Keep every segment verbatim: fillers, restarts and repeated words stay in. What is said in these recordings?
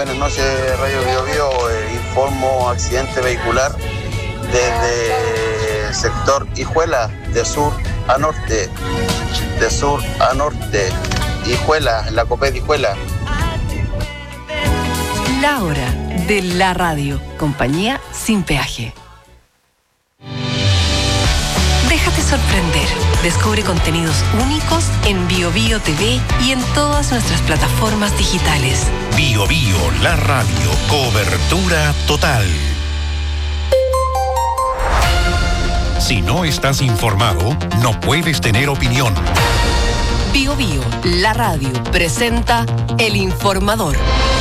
Buenas noches, Radio Bio Bio. Eh, informo accidente vehicular desde el sector Hijuela, de sur a norte, de sur a norte, Hijuela, la Copet Hijuela. La hora de la radio, compañía sin peaje. Déjate sorprender. Descubre contenidos únicos en Bio Bio T V y en todas nuestras plataformas digitales. Bio Bio, la radio, cobertura total. Si no estás informado, no puedes tener opinión. Bio Bio, la radio, presenta El Informador.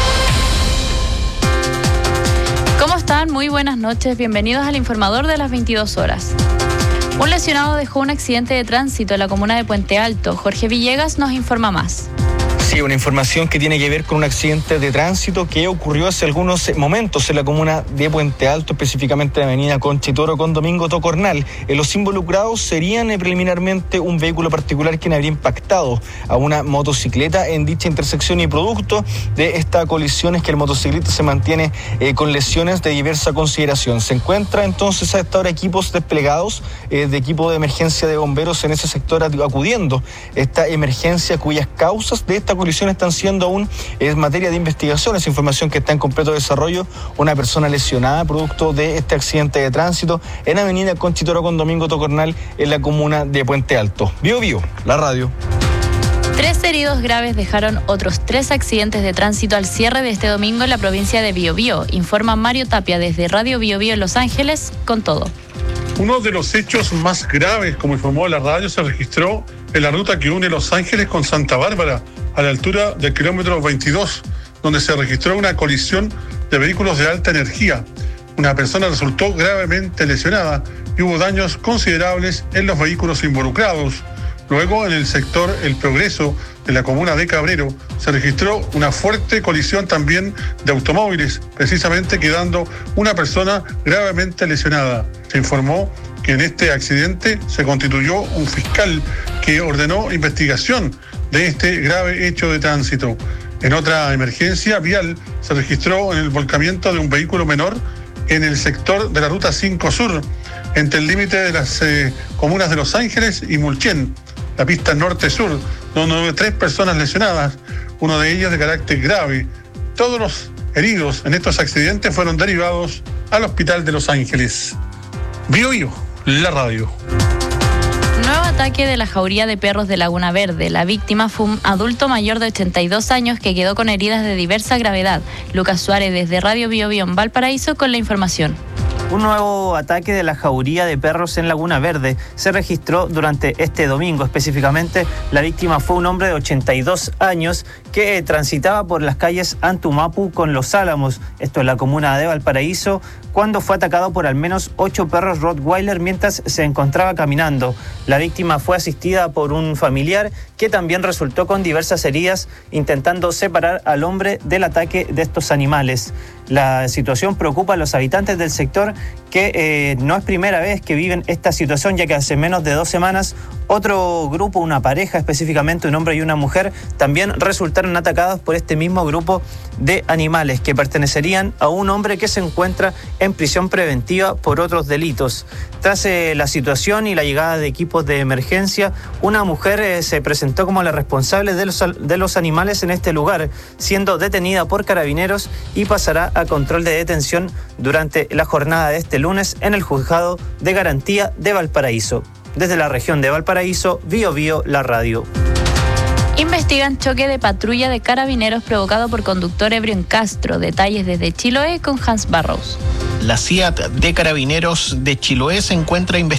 ¿Cómo están? Muy buenas noches. Bienvenidos al Informador de las veintidós horas. Un lesionado dejó un accidente de tránsito en la comuna de Puente Alto. Jorge Villegas nos informa más. Sí, una información que tiene que ver con un accidente de tránsito que ocurrió hace algunos momentos en la comuna de Puente Alto, específicamente en la avenida Conchitoro con Domingo Tocornal. Eh, los involucrados serían eh, preliminarmente un vehículo particular quien habría impactado a una motocicleta en dicha intersección, y producto de esta colisión es que el motociclista se mantiene eh, con lesiones de diversa consideración. Se encuentra entonces a esta hora equipos desplegados eh, de equipo de emergencia de bomberos en ese sector acudiendo esta emergencia, cuyas causas de esta colisión están siendo aún en materia de investigación. Esa información que está en completo desarrollo. Una persona lesionada producto de este accidente de tránsito en avenida Conchitoro con Domingo Tocornal en la comuna de Puente Alto. Bio Bio, la radio. Tres heridos graves dejaron otros tres accidentes de tránsito al cierre de este domingo en la provincia de Biobío. Informa Mario Tapia desde Radio Biobío en Los Ángeles con todo. Uno de los hechos más graves, como informó la radio, se registró en la ruta que une Los Ángeles con Santa Bárbara, a la altura del kilómetro veintidós, donde se registró una colisión de vehículos de alta energía. Una persona resultó gravemente lesionada y hubo daños considerables en los vehículos involucrados. Luego, en el sector El Progreso de la comuna de Cabrero, se registró una fuerte colisión también de automóviles, precisamente quedando una persona gravemente lesionada. Se informó que en este accidente se constituyó un fiscal que ordenó investigación de este grave hecho de tránsito. En otra emergencia vial se registró en el volcamiento de un vehículo menor en el sector de la ruta cinco Sur, entre el límite de las eh, comunas de Los Ángeles y Mulchen, la pista norte-sur, donde hubo tres personas lesionadas, uno de ellas de carácter grave. Todos los heridos en estos accidentes fueron derivados al hospital de Los Ángeles. Bio Bio, la radio. Nuevo ataque de la jauría de perros de Laguna Verde. La víctima fue un adulto mayor de ochenta y dos años que quedó con heridas de diversa gravedad. Lucas Suárez desde Radio Bio Bio en Valparaíso con la información. Un nuevo ataque de la jauría de perros en Laguna Verde se registró durante este domingo. Específicamente, la víctima fue un hombre de ochenta y dos años que transitaba por las calles Antumapu con Los Álamos, esto en la comuna de Valparaíso, cuando fue atacado por al menos ocho perros Rottweiler mientras se encontraba caminando. La víctima fue asistida por un familiar que también resultó con diversas heridas intentando separar al hombre del ataque de estos animales. La situación preocupa a los habitantes del sector, que eh, no es primera vez que viven esta situación, ya que hace menos de dos semanas otro grupo, una pareja específicamente, un hombre y una mujer, también resultaron atacados por este mismo grupo de animales que pertenecerían a un hombre que se encuentra en prisión preventiva por otros delitos. Tras eh, la situación y la llegada de equipos de emergencia, una mujer eh, se presentó como la responsable de los, de los animales en este lugar, siendo detenida por carabineros y pasará a control de detención durante la jornada de este lunes en el Juzgado de Garantía de Valparaíso. Desde la región de Valparaíso, Bio Bio, la radio. Investigan choque de patrulla de carabineros provocado por conductor ebrio en Castro. Detalles desde Chiloé con Hans Barrows. La C I A T de Carabineros de Chiloé se encuentra investigando